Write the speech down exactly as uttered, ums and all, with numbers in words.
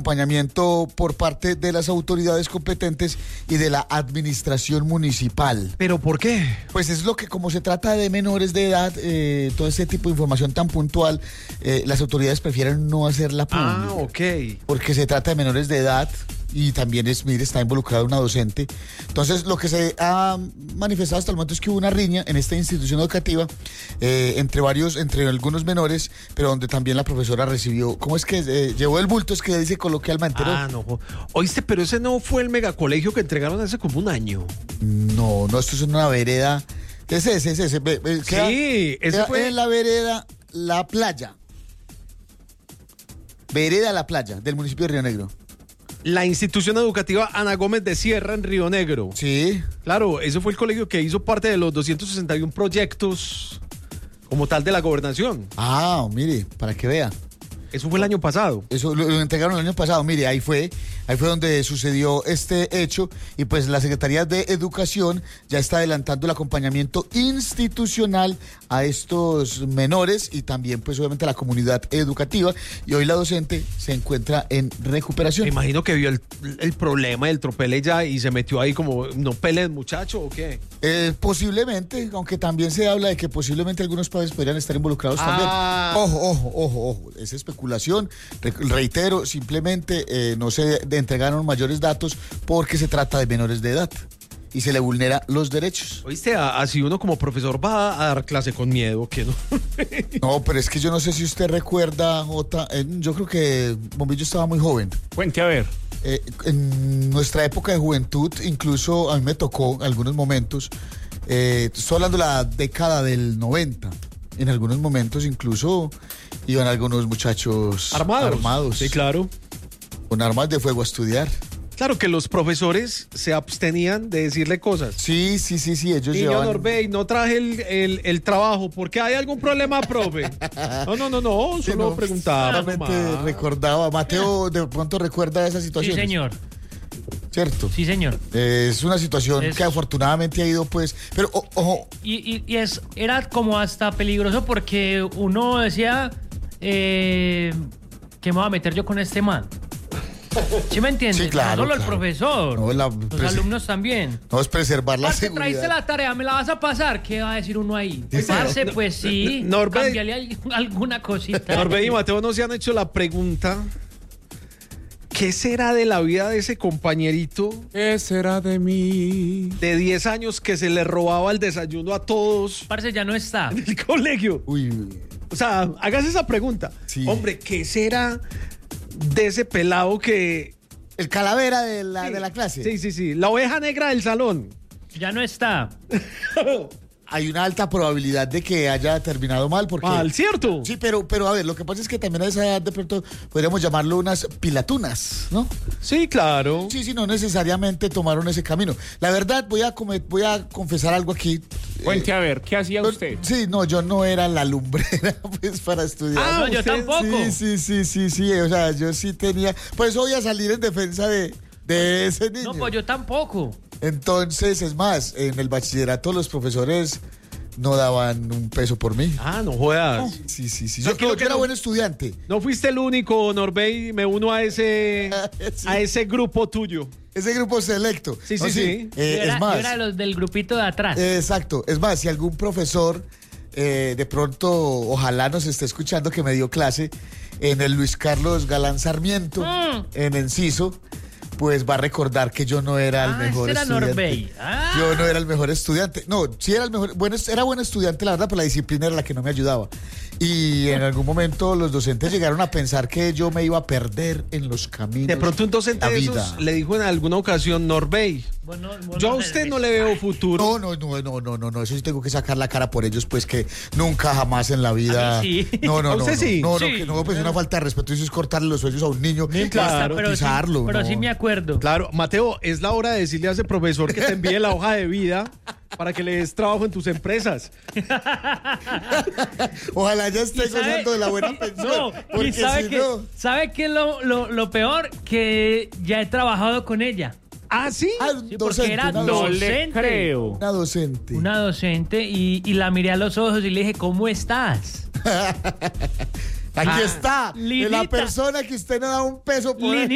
acompañamiento por parte de las autoridades competentes y de la administración municipal. ¿Pero por qué? Pues es lo que, como se trata de menores de edad, eh, todo este tipo de información tan puntual, eh, las autoridades prefieren no hacerla pública. Ah, ok. Porque se trata de menores de edad y también es, mire, está involucrada una docente. Entonces, lo que se ha manifestado hasta el momento es que hubo una riña en esta institución educativa eh, entre varios, entre algunos menores, pero donde también la profesora recibió, ¿cómo es que eh, llevó el bulto? Es que dice coloquialmente, ¿no? Ah, no. Oíste, pero ese no fue el megacolegio que entregaron hace como un año. No, no, esto es una vereda. Ese, ese, ese. ese ve, ve, queda, sí, ese queda fue. en la vereda La Playa. Vereda La Playa, del municipio de Río Negro. La institución educativa Ana Gómez de Sierra en Río Negro. Sí. Claro, ese fue el colegio que hizo parte de los doscientos sesenta y uno proyectos como tal de la gobernación. Ah, mire, para que vea. Eso fue el año pasado. Eso lo, lo entregaron el año pasado, mire, ahí fue, ahí fue donde sucedió este hecho y pues la Secretaría de Educación ya está adelantando el acompañamiento institucional a estos menores y también pues obviamente a la comunidad educativa y hoy la docente se encuentra en recuperación. Me imagino que vio el, el problema del tropel ya y se metió ahí como, no peleen muchacho o qué. Eh, posiblemente, aunque también se habla de que posiblemente algunos padres podrían estar involucrados ah. también. Ojo, ojo, ojo, ojo, es especulación. Re- reitero, simplemente eh, no se entregaron mayores datos porque se trata de menores de edad y se le vulnera los derechos. Oíste, así uno como profesor va a dar clase con miedo, ¿qué no? No, pero es que yo no sé si usted recuerda, Jota, eh, yo creo que Bombillo estaba muy joven. Cuente a ver. Eh, en nuestra época de juventud, incluso a mí me tocó algunos momentos, eh, estoy hablando de la década del noventa, en algunos momentos incluso iban algunos muchachos armados. armados Sí, claro. Con armas de fuego a estudiar. Claro que los profesores se abstenían de decirle cosas. Sí, sí, sí, sí, ellos Niño llevaban... Norbey, no traje el, el, el trabajo, ¿por qué hay algún problema, profe? No, no, no, no, Sí, solo no, preguntaba. solamente nomás. recordaba. Mateo, de pronto recuerda esa situación. Sí, señor. ¿Cierto? Sí, señor. Eh, es una situación Es- que afortunadamente ha ido, pues... Pero, o- ojo, Y, y, y es, era como hasta peligroso porque uno decía, eh, ¿qué me voy a meter yo con este man? ¿Sí me entiendes? Sí, claro, No solo el claro. profesor, No, la- los pres- alumnos también. no es preservar la Parce, seguridad. traíste la tarea, ¿me la vas a pasar? ¿Qué va a decir uno ahí? Sí, Parce, no, pues sí, no, Norbey- cámbiale al- alguna cosita. Norbey y Mateo no se han hecho la pregunta, ¿qué será de la vida de ese compañerito ¿Qué será de mí? de diez años que se le robaba el desayuno a todos Parce, ya no está. en el colegio? Uy, uy. O sea, hagas esa pregunta. Sí. Hombre, ¿qué será de ese pelado que... El calavera de la, Sí, de la clase. Sí, sí, sí. La oveja negra del salón. Ya no está. Hay una alta probabilidad de que haya terminado mal porque... Mal, ¿cierto? Sí, pero, pero a ver, lo que pasa es que también a esa edad de pronto podríamos llamarlo unas pilatunas, ¿no? Sí, claro. Sí, sí, no necesariamente tomaron ese camino. La verdad, voy a, come- voy a confesar algo aquí. Cuente a ver, ¿qué hacía Yo- usted? Sí, no, yo no era la lumbrera, pues, para estudiar. Ah, No, yo usted- tampoco. Sí, sí, sí, sí, sí, o sea, yo sí tenía... Pues voy a salir en defensa de, de ese niño. No, pues yo tampoco. Entonces, es más, en el bachillerato los profesores no daban un peso por mí. Ah, no jodas. Sí, sí, sí. No, Yo, creo no, que yo era no. buen estudiante. No fuiste el único, Norbey. Me uno a ese, Sí. a ese grupo tuyo. Ese grupo selecto. Sí, sí, No, sí. Eh, yo, era, es más, yo era de los del grupito de atrás. eh, exacto. Es más, si algún profesor eh, de pronto, ojalá nos esté escuchando, que me dio clase en el Luis Carlos Galán Sarmiento, Mm. en Enciso, pues va a recordar que yo no era el Ah, mejor ese era estudiante. Norbey. Ah. Yo no era el mejor estudiante. No, sí era el mejor. Bueno, era buen estudiante, la verdad, pero la disciplina era la que no me ayudaba. Y en algún momento los docentes llegaron a pensar que yo me iba a perder en los caminos. De pronto un docente la de vida. esos le dijo en alguna ocasión, Norbey, Bueno, bueno, yo a usted no le veo futuro. No, no, no, no, no, no, no, eso sí tengo que sacar la cara por ellos, pues que nunca jamás en la vida. A mí sí. No, no, ¿A no. usted no, sí? No, no, Sí. que no, pues una falta de respeto, eso es cortarle los sueños a un niño. claro. pero, sí, bautizarlo, pero no. sí me acuerdo. Claro, Mateo, es la hora de decirle a ese profesor que te envíe la hoja de vida para que le des trabajo en tus empresas. Ojalá ya esté ¿Y sabe- gozando de la buena pensión. No, porque y sabe si que, no. ¿sabe qué es lo, lo, lo peor? Que ya he trabajado con ella. ¿Ah, sí? Ah, Sí, porque docente, era una, No docente, le docente. creo. una docente. Una docente y, y la miré a los ojos y le dije, ¿cómo estás? Aquí Ah, está, de la Linita. persona que usted no da un peso por él.